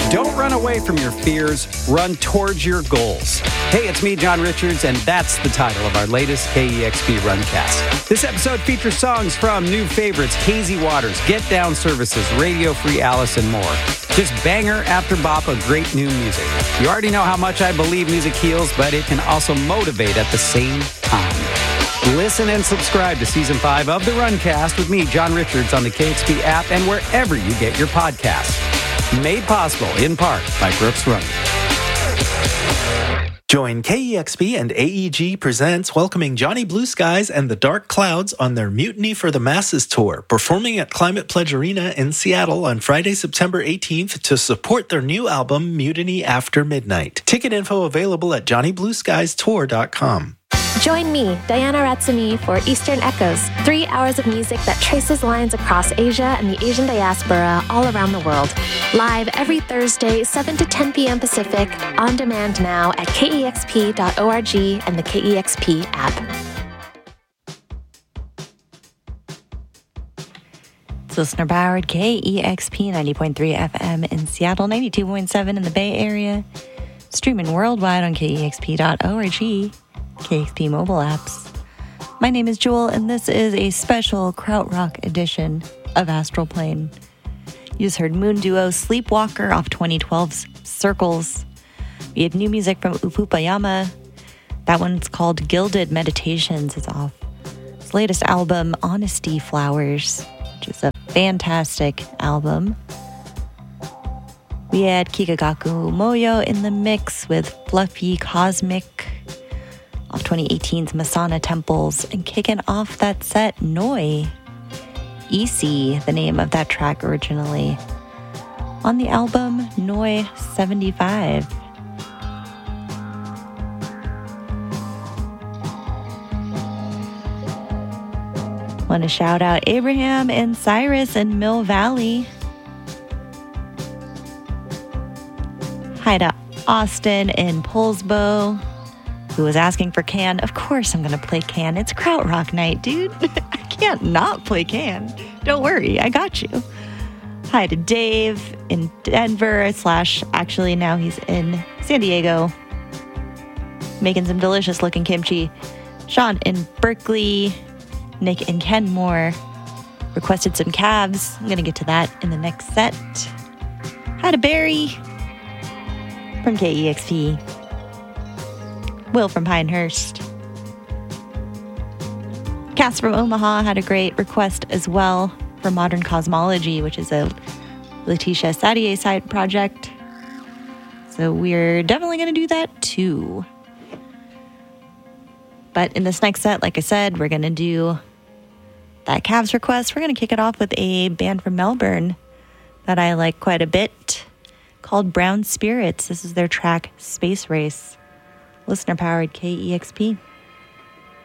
Don't run away from your fears, run towards your goals. Hey, it's me, John Richards, and that's the title of our latest KEXP Runcast. This episode features songs from new favorites Hazy Waters, Get Down Services, Radio Free Alice, and more. Just banger after bop of great new music. You already know how much I believe music heals, but it can also motivate at the same time. Listen and subscribe to Season 5 of the Runcast with me, John Richards, on the KEXP app and wherever you get your podcasts. Made possible, in part, by Brooks Running. Join KEXP and AEG Presents welcoming Johnny Blue Skies and the Dark Clouds on their Mutiny for the Masses tour, performing at Climate Pledge Arena in Seattle on Friday, September 18th to support their new album, Mutiny After Midnight. Ticket info available at johnnyblueskiestour.com. Join me, Diana Ratsumi, for Eastern Echoes, 3 hours of music that traces lines across Asia and the Asian diaspora all around the world. Live every Thursday, 7 to 10 p.m. Pacific, on demand now at kexp.org and the KEXP app. It's listener-powered KEXP 90.3 FM in Seattle, 92.7 in the Bay Area, streaming worldwide on kexp.org. KEXP mobile apps. My name is Jewel, and this is a special krautrock edition of Astral Plane. You just heard Moon Duo Sleepwalker off 2012's Circles. We had new music from Upupayama. That one's called Gilded Meditations. It's off his latest album, Honesty Flowers, which is a fantastic album. We had Kikagaku Moyo in the mix with Fluffy Cosmic off 2018's Masana Temples, and kicking off that set, Noi. Isi, the name of that track originally. On the album, Noi 75. Want to shout out Abraham and Cyrus in Mill Valley. Hi to Austin in Poulsbo, who was asking for Can. Of course I'm going to play Can. It's krautrock night, dude. I can't not play Can. Don't worry, I got you. Hi to Dave in Denver, / actually now he's in San Diego, making some delicious looking kimchi. Sean in Berkeley, Nick in Kenmore requested some calves. I'm going to get to that in the next set. Hi to Barry from KEXP. Will from Pinehurst. Cass from Omaha had a great request as well for Modern Cosmology, which is a Letitia Sadier side project. So we're definitely going to do that too. But in this next set, like I said, we're going to do that Cavs request. We're going to kick it off with a band from Melbourne that I like quite a bit called Brown Spirits. This is their track Space Race. Listener-powered KEXP.